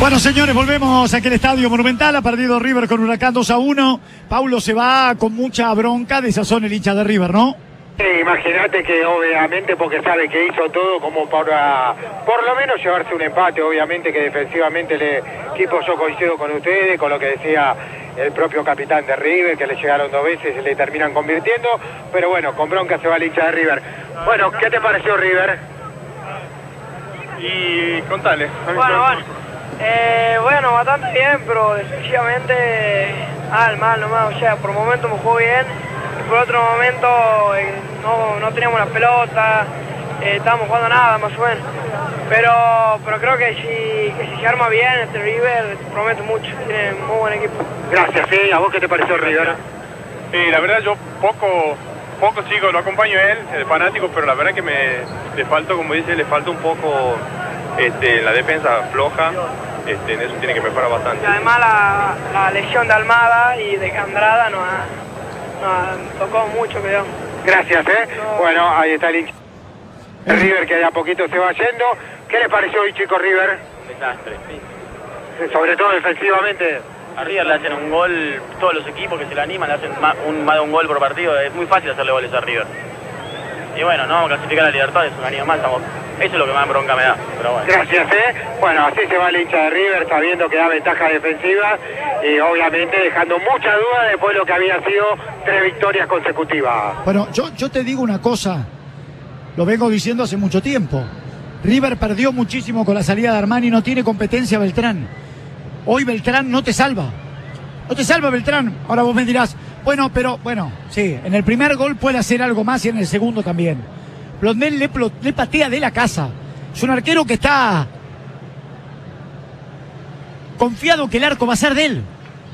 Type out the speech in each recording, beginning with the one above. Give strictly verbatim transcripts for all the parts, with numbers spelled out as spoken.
Bueno, señores, volvemos a aquel estadio Monumental. Ha perdido River con Huracán dos a uno. Paulo se va con mucha bronca, de sazón el hincha de River, ¿no? Sí, imagínate que obviamente porque sabe que hizo todo como para por lo menos llevarse un empate, obviamente que defensivamente el equipo, yo coincido con ustedes, con lo que decía el propio capitán de River, que le llegaron dos veces y le terminan convirtiendo, pero bueno, con bronca se va el hincha de River. Bueno, ¿qué te pareció River? Y contale. Bueno, bueno, eh, bueno, bastante bien, pero definitivamente mal, mal nomás, o sea, por momentos me jugó bien, y por otro momento eh, no, no teníamos la pelota, eh, estábamos jugando nada, más o menos, pero, pero creo que si, que si se arma bien este River, promete mucho, tiene muy buen equipo. Gracias, sí, ¿a vos qué te pareció River? Sí, la verdad yo poco, poco sigo, lo acompaño a él, el fanático, pero la verdad que me le faltó, como dice, le falta un poco este, la defensa floja. Este, en eso tiene que mejorar bastante. Y además la, la lesión de Almada y de Andrada nos, ha, nos tocó mucho, creo. Gracias, ¿eh? No. Bueno, ahí está el hincha de River que de a poquito se va yendo. ¿Qué le pareció hoy, chico, River? Un desastre, sí. Sobre todo defensivamente. A River le hacen un gol, todos los equipos que se le animan le hacen más, un, más de un gol por partido. Es muy fácil hacerle goles a River. Y bueno, no vamos a clasificar a Libertadores, un año más, estamos... Eso es lo que más bronca me da, pero bueno. Gracias, ¿eh? Bueno, así se va el hincha de River, sabiendo que da ventaja defensiva y obviamente dejando mucha duda después de lo que había sido tres victorias consecutivas. Bueno, yo, yo te digo una cosa, lo vengo diciendo hace mucho tiempo. River perdió muchísimo con la salida de Armani, no tiene competencia Beltrán. Hoy Beltrán no te salva. No te salva Beltrán. Ahora vos me dirás, bueno, pero, bueno, sí, en el primer gol puede hacer algo más y en el segundo también. Blondel le, le patea de la casa. Es un arquero que está confiado que el arco va a ser de él.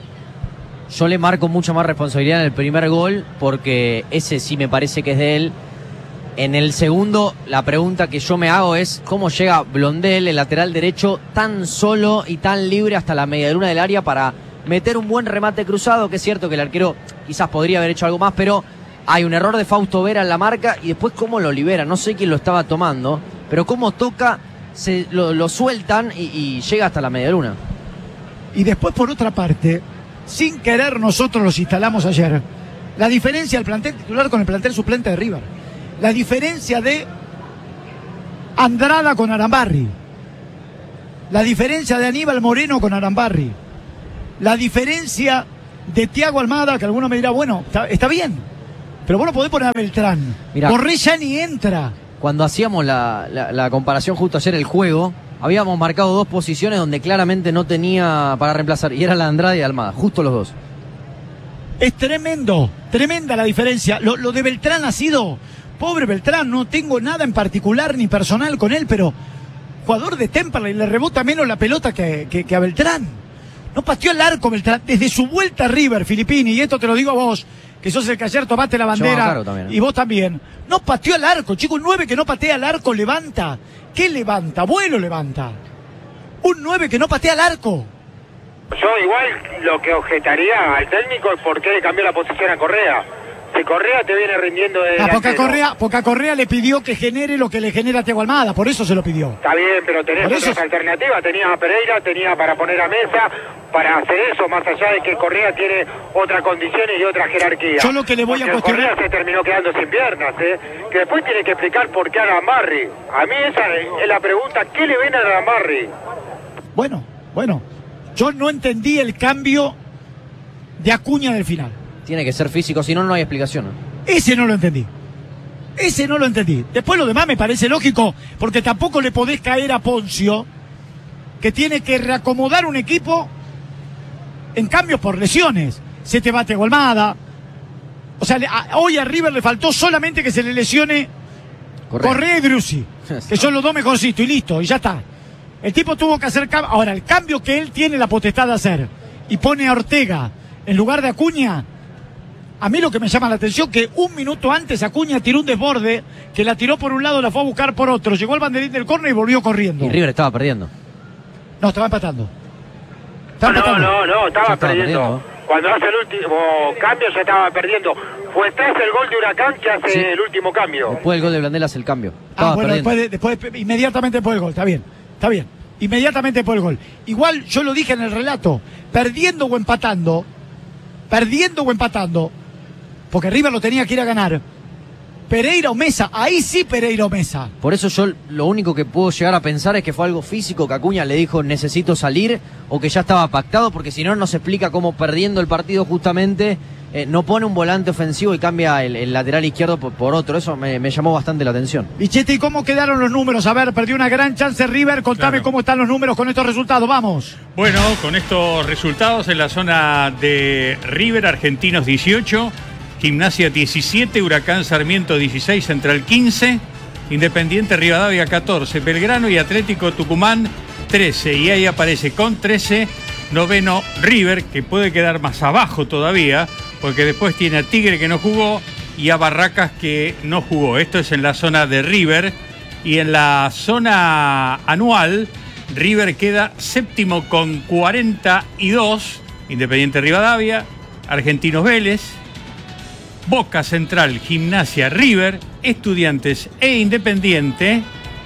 Yo le marco mucha más responsabilidad en el primer gol, porque ese sí me parece que es de él. En el segundo, la pregunta que yo me hago es cómo llega Blondel, el lateral derecho, tan solo y tan libre hasta la medialuna del área para meter un buen remate cruzado, que es cierto que el arquero quizás podría haber hecho algo más, pero hay un error de Fausto Vera en la marca y después cómo lo libera, no sé quién lo estaba tomando, pero cómo toca, se lo, lo sueltan y, y llega hasta la medialuna. Y después, por otra parte, sin querer nosotros los instalamos ayer, la diferencia del plantel titular con el plantel suplente de River, la diferencia de Andrada con Arambarri, la diferencia de Aníbal Moreno con Arambarri, la diferencia de Thiago Almada, que alguno me dirá, bueno, está, está bien, pero vos no podés poner a Beltrán. Mirá, Borré ya ni entra. Cuando hacíamos la, la, la comparación justo ayer el juego, habíamos marcado dos posiciones donde claramente no tenía para reemplazar, y era la Andrade y Almada, justo los dos. Es tremendo, tremenda la diferencia. Lo, lo de Beltrán ha sido, pobre Beltrán, no tengo nada en particular ni personal con él, pero jugador de Temperley, le rebota menos la pelota que, que, que a Beltrán. No pateó el arco Beltrán, desde su vuelta a River, Filippini, y esto te lo digo a vos, que sos el que ayer tomaste la bandera, claro, también, ¿eh? Y vos también. No pateó el arco, chico, un nueve que no patea el arco levanta. ¿Qué levanta? Vuelo levanta. Un nueve que no patea el arco. Yo igual lo que objetaría al técnico es por qué le cambió la posición a Correa. Si Correa te viene rindiendo de ah, porque, a Correa, porque a Correa le pidió que genere lo que le genera a Thiago Almada, por eso se lo pidió. Está bien, pero tenés otras eso... alternativas, tenías a Pereira, tenías para poner a Mesa, para hacer eso, más allá de que Correa tiene otras condiciones y otra jerarquía. Yo lo que le voy porque a cuestionar... Correa se terminó quedando sin piernas, ¿eh? Que después tiene que explicar por qué a Arambarri. A mí esa es la pregunta, ¿qué le ven a Arambarri? Bueno, bueno, yo no entendí el cambio de Acuña del final. Tiene que ser físico, si no, no hay explicación, ¿no? Ese no lo entendí. Ese no lo entendí. Después lo demás me parece lógico, porque tampoco le podés caer a Poncio, que tiene que reacomodar un equipo en cambios por lesiones. Se te bate Golmada. O sea, a, hoy a River le faltó solamente que se le lesione Correa, Correa y Driussi, que son los dos mejorcitos, y listo, y ya está. El tipo tuvo que hacer cambio. Ahora, el cambio que él tiene la potestad de hacer y pone a Ortega en lugar de Acuña. A mí lo que me llama la atención que un minuto antes Acuña tiró un desborde, que la tiró por un lado, la fue a buscar por otro, llegó al banderín del córner y volvió corriendo. Y River estaba perdiendo. No, estaba empatando. Estaba no, empatando. no, no, estaba, estaba perdiendo. perdiendo. Cuando hace el último cambio ya estaba perdiendo. Fue tras el gol de Huracán que hace sí. el último cambio. Después del gol de Blondel hace el cambio. Estaba ah, bueno, perdiendo. después, de, después de, inmediatamente después del gol, está bien, está bien. inmediatamente por el gol. Igual yo lo dije en el relato, perdiendo o empatando, perdiendo o empatando, porque River lo tenía que ir a ganar. Pereira o Mesa, ahí sí Pereira o Mesa. Por eso yo lo único que puedo llegar a pensar es que fue algo físico, que Acuña le dijo necesito salir, o que ya estaba pactado, porque si no, no se explica cómo perdiendo el partido justamente eh, no pone un volante ofensivo y cambia el, el lateral izquierdo por, por otro. Eso me, me llamó bastante la atención. Bichetti, ¿cómo quedaron los números? A ver, perdió una gran chance River, contame Claro. cómo están los números con estos resultados, vamos. Bueno, con estos resultados en la zona de River, Argentinos dieciocho, Gimnasia diecisiete, Huracán Sarmiento dieciséis, Central quince, Independiente Rivadavia catorce, Belgrano y Atlético Tucumán trece. Y ahí aparece con trece, noveno River, que puede quedar más abajo todavía, porque después tiene a Tigre que no jugó y a Barracas que no jugó. Esto es en la zona de River. Y en la zona anual, River queda séptimo con cuarenta y dos, Independiente Rivadavia, Argentinos Vélez, Boca, Central, Gimnasia, River, Estudiantes e Independiente,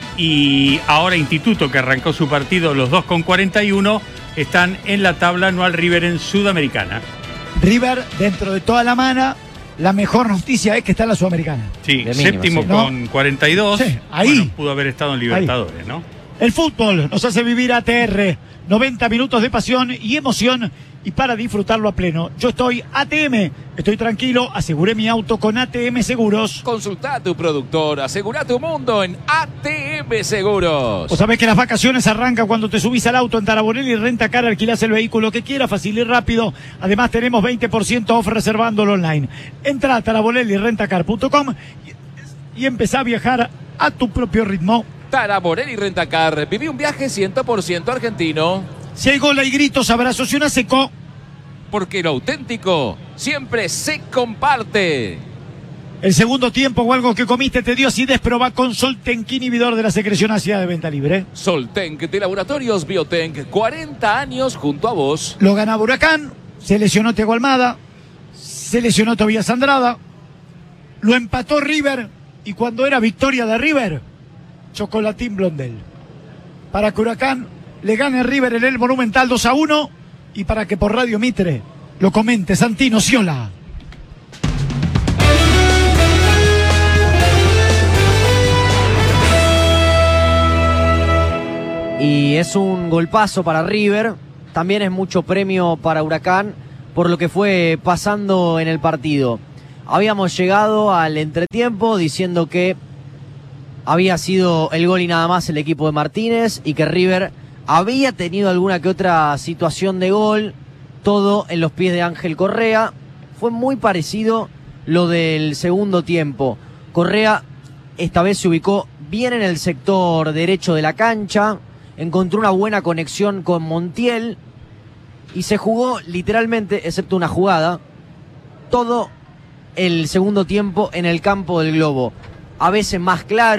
y ahora Instituto, que arrancó su partido, los dos con cuarenta y uno, están en la tabla anual River en Sudamericana. River, dentro de toda la mana, la mejor noticia es que está en la Sudamericana. Sí, De mínimo, séptimo sí. con cuarenta y dos. Sí, ahí. Bueno, pudo haber estado en Libertadores, ¿no? El fútbol nos hace vivir A T R, noventa minutos de pasión y emoción, y para disfrutarlo a pleno, yo estoy A T M, estoy tranquilo, aseguré mi auto con A T M Seguros. Consulta a tu productor, asegura tu mundo en A T M Seguros. Vos sabés que las vacaciones arrancan cuando te subís al auto en Taraborelli Renta Car, alquilás el vehículo que quieras, fácil y rápido. Además tenemos veinte por ciento off reservándolo online. Entra a taraborelli renta car punto com y, y empezá a viajar a tu propio ritmo. Taraborelli Rentacar, viví un viaje cien por ciento argentino, Si hay gol, hay gritos, abrazos y una seco. porque lo auténtico siempre se comparte. El segundo tiempo o algo que comiste te dio acidez, probá con Soltenk, inhibidor de la secreción ácida de venta libre. Soltenk de Laboratorios Biotenk, cuarenta años junto a vos. Lo ganaba Huracán, se lesionó Thiago Almada, se lesionó Tobías Andrada, lo empató River, y cuando era victoria de River, Chocolatín Blondel. Para que Huracán le gane a River en el Monumental dos a uno, y para que por Radio Mitre lo comente Santino Sciolà. Y es un golpazo para River, también es mucho premio para Huracán por lo que fue pasando en el partido. Habíamos llegado al entretiempo diciendo que había sido el gol y nada más el equipo de Martínez, y que River había tenido alguna que otra situación de gol, todo en los pies de Ángel Correa. Fue muy parecido lo del segundo tiempo. Correa esta vez se ubicó bien en el sector derecho de la cancha, encontró una buena conexión con Montiel y se jugó literalmente, excepto una jugada, todo el segundo tiempo en el campo del Globo. A veces más claro,